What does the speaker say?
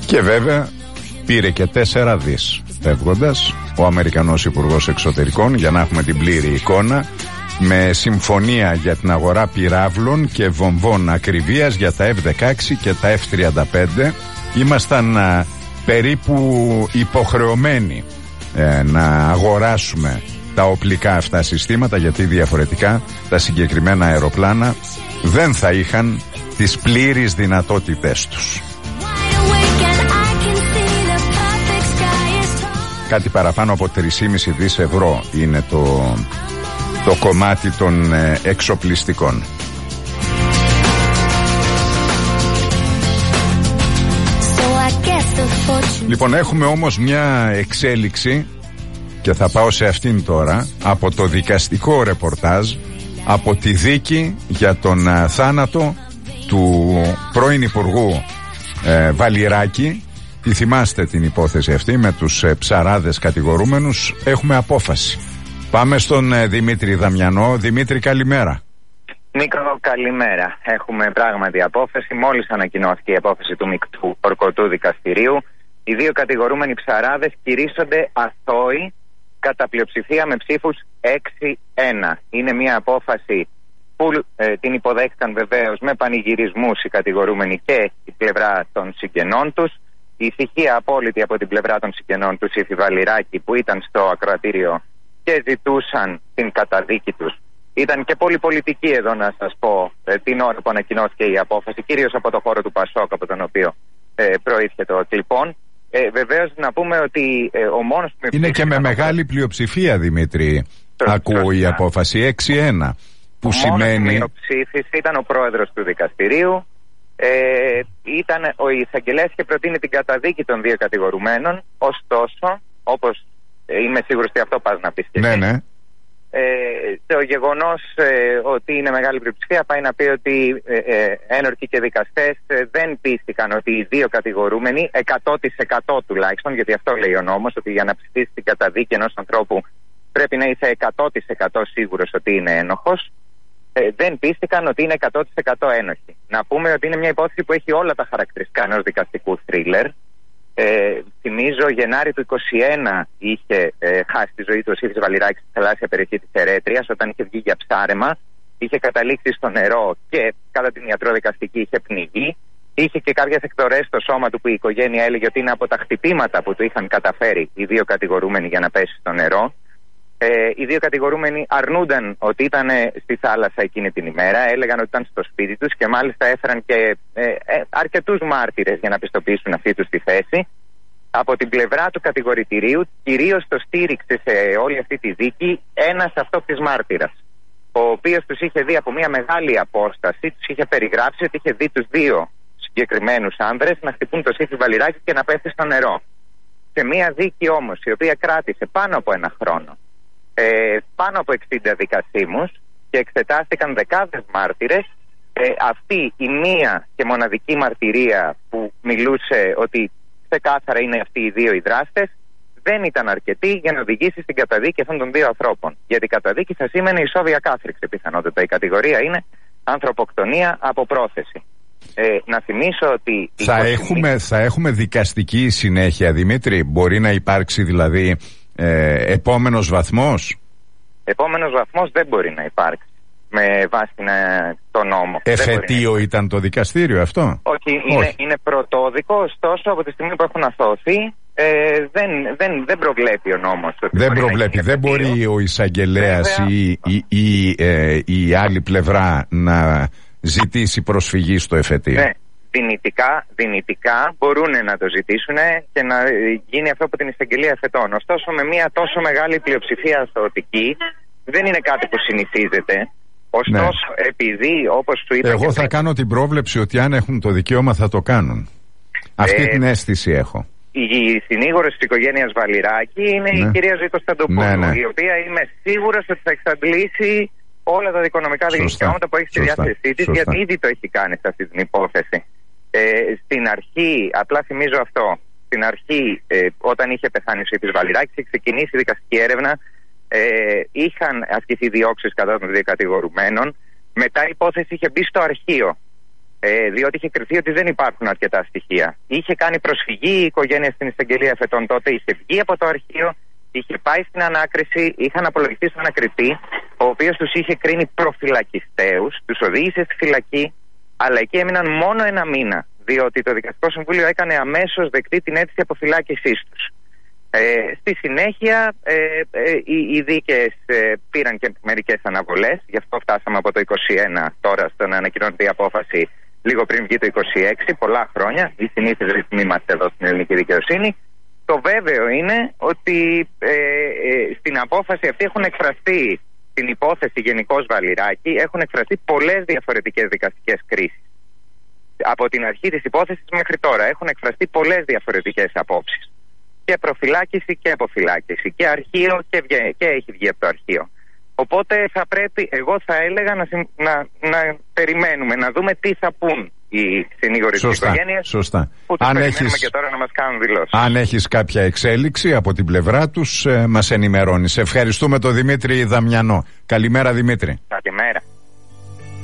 Και βέβαια πήρε και 4 δις φεύγοντας ο Αμερικανός Υπουργός Εξωτερικών, για να έχουμε την πλήρη εικόνα, με συμφωνία για την αγορά πυράβλων και βομβών ακριβίας για τα F-16 και τα F-35. Ήμασταν περίπου υποχρεωμένοι να αγοράσουμε τα οπλικά αυτά συστήματα, γιατί διαφορετικά τα συγκεκριμένα αεροπλάνα δεν θα είχαν τις πλήρεις δυνατότητές τους. Κάτι παραπάνω από 3,5 δις ευρώ είναι το κομμάτι των εξοπλιστικών. Λοιπόν, έχουμε όμως μια εξέλιξη, και θα πάω σε αυτήν τώρα, από το δικαστικό ρεπορτάζ, από τη δίκη για τον θάνατο του πρώην Υπουργού Βαλιράκη. Τη θυμάστε την υπόθεση αυτή με τους ψαράδες κατηγορούμενους? Έχουμε απόφαση. Πάμε στον Δημήτρη Δαμιανό. Δημήτρη, καλημέρα. Νίκο, καλημέρα. Έχουμε πράγματι απόφαση. Μόλις ανακοινώθηκε η απόφαση του μεικτού ορκωτού δικαστηρίου. Οι 2 κατηγορούμενοι ψαράδες κηρύσσονται αθώοι κατά πλειοψηφία με ψήφους 6-1. Είναι μια απόφαση που την υποδέχτηκαν βεβαίως με πανηγυρισμούς οι κατηγορούμενοι και η πλευρά των συγγενών τους. Η ησυχία απόλυτη από την πλευρά των συγγενών του Σύφη Βαλιράκη, που ήταν στο ακροατήριο και ζητούσαν την καταδίκη τους. Ήταν και πολύ πολιτική εδώ, να σας πω, την ώρα που ανακοινώθηκε η απόφαση, κυρίως από το χώρο του Πασόκ, από τον οποίο προήρχε το κλιπών. Βεβαίως να πούμε ότι ο μόνος που... Είναι και με μεγάλη πλειοψηφία, Δημήτρη, ακούω η απόφαση 6-1, που σημαίνει... Ο ψήφιση ήταν ο πρόεδρος του δικαστηρίου. Ήταν ο εισαγγελέας και προτείνει την καταδίκη των 2 κατηγορουμένων. Ωστόσο, όπως είμαι σίγουρος ότι αυτό πας να πεις και ναι. Το γεγονός ότι είναι μεγάλη πλειοψηφία πάει να πει ότι ένορκοι και δικαστές δεν πίστηκαν ότι οι 2 κατηγορούμενοι 100% τουλάχιστον, γιατί αυτό λέει ο νόμος, ότι για να ψηφίσει την καταδίκη ενός ανθρώπου πρέπει να είσαι 100% σίγουρος ότι είναι ένοχος. Δεν πίστηκαν ότι είναι 100% ένοχοι. Να πούμε ότι είναι μια υπόθεση που έχει όλα τα χαρακτηριστικά ενός δικαστικού θρίλερ. Θυμίζω, Γενάρη του 2021 είχε χάσει τη ζωή του ο Σύφης Βαλιράκης στη θαλάσσια περιοχή της Ερέτριας, όταν είχε βγει για ψάρεμα, είχε καταλήξει στο νερό και κατά την ιατροδικαστική είχε πνιγεί. Είχε και κάποιες εκδορές στο σώμα του που η οικογένεια έλεγε ότι είναι από τα χτυπήματα που του είχαν καταφέρει οι 2 κατηγορούμενοι για να πέσει στο νερό. Οι 2 κατηγορούμενοι αρνούνταν ότι ήταν στη θάλασσα εκείνη την ημέρα, έλεγαν ότι ήταν στο σπίτι τους και μάλιστα έφεραν και αρκετούς μάρτυρες για να πιστοποιήσουν αυτή τους τη θέση. Από την πλευρά του κατηγορητηρίου κυρίως το στήριξε σε όλη αυτή τη δίκη ένας αυτόπτης μάρτυρας, ο οποίος τους είχε δει από μια μεγάλη απόσταση, τους είχε περιγράψει ότι είχε δει τους 2 συγκεκριμένους άνδρες να χτυπούν το Σύφη Βαλιράκη και να πέφτει στο νερό. Σε μια δίκη όμως η οποία κράτησε πάνω από 1 χρόνο, πάνω από 60 δικασίμους και εξετάστηκαν δεκάδες μάρτυρες, αυτή η μία και μοναδική μαρτυρία που μιλούσε ότι ξεκάθαρα είναι αυτοί οι 2 οι δράστες δεν ήταν αρκετή για να οδηγήσει στην καταδίκη αυτών των 2 ανθρώπων. Γιατί η καταδίκη θα σήμαινε ισόβια κάθριξη πιθανότητα. Η κατηγορία είναι ανθρωποκτονία από πρόθεση. Να θυμίσω ότι... Θα έχουμε δικαστική συνέχεια, Δημήτρη? Μπορεί να υπάρξει δηλαδή επόμενος βαθμός? Επόμενος βαθμός δεν μπορεί να υπάρξει με βάση τον νόμο. Εφετείο ήταν το δικαστήριο αυτό? Όχι, είναι πρωτόδικο, ωστόσο από τη στιγμή που έχουν αθώθει δεν προβλέπει ο νόμος. Δεν προβλέπει, δεν μπορεί ο εισαγγελέας ή η άλλη πλευρά να ζητήσει προσφυγή στο εφετείο. Ναι, δυνητικά μπορούν να το ζητήσουν και να γίνει αυτό από την εισαγγελία εφετών. Ωστόσο με μια τόσο μεγάλη πλειοψηφία αθωωτική δεν είναι κάτι που συνηθίζεται. Ωστόσο, επειδή, όπως σου είπα... Εγώ θα κάνω την πρόβλεψη ότι αν έχουν το δικαίωμα θα το κάνουν. Αυτή την αίσθηση έχω. Η συνήγορος της οικογένειας Βαλιράκη είναι η κυρία Ζήτο Σταντοπούλου, η οποία είμαι σίγουρος ότι θα εξαντλήσει όλα τα δικονομικά δικαιώματα που έχει στη διάθεσή της, γιατί ήδη το έχει κάνει σε αυτή την υπόθεση. Στην αρχή, απλά θυμίζω αυτό, στην αρχή όταν είχε πεθάνει ο Σύφης Βαλιράκης, είχε ξεκινήσει η δικαστική έρευνα, είχαν ασκηθεί διώξεις κατά των 2 κατηγορουμένων. Μετά η υπόθεση είχε μπει στο αρχείο Διότι είχε κριθεί ότι δεν υπάρχουν αρκετά στοιχεία. Είχε κάνει προσφυγή η οικογένεια στην εισαγγελία φετών τότε, είχε βγει από το αρχείο, είχε πάει στην ανάκριση, είχαν απολογηθεί στον ανακριτή, ο οποίος τους είχε κρίνει προφυλακιστέους, τους οδήγησε στη φυλακή, αλλά εκεί έμειναν μόνο 1 μήνα, διότι το Δικαστικό Συμβούλιο έκανε αμέσως δεκτή την αίτηση αποφυλάκησής τους. Στη συνέχεια οι δίκες πήραν και μερικές αναβολές, γι' αυτό φτάσαμε από το 21 τώρα στο να ανακοινώνεται η απόφαση λίγο πριν βγει το 26, πολλά χρόνια, οι συνήθεις ρυθμοί μας εδώ στην ελληνική δικαιοσύνη. Το βέβαιο είναι ότι στην απόφαση αυτή έχουν εκφραστεί, στην υπόθεση γενικώς Βαλιράκη, έχουν εκφραστεί πολλές διαφορετικές δικαστικές κρίσεις. Από την αρχή της υπόθεσης μέχρι τώρα έχουν εκφραστεί πολλές διαφορετικές απόψεις. Και προφυλάκηση και αποφυλάκηση. Και αρχείο και έχει βγει από το αρχείο. Οπότε θα πρέπει, εγώ θα έλεγα να περιμένουμε, να δούμε τι θα πούν οι συνήγοροι της οικογένειας. Σωστά. Που τους περιμένουμε και τώρα να μας κάνουν δηλώσεις. Αν έχεις κάποια εξέλιξη από την πλευρά τους, μας ενημερώνεις. Ευχαριστούμε τον Δημήτρη Δαμιανό. Καλημέρα, Δημήτρη. Καλημέρα.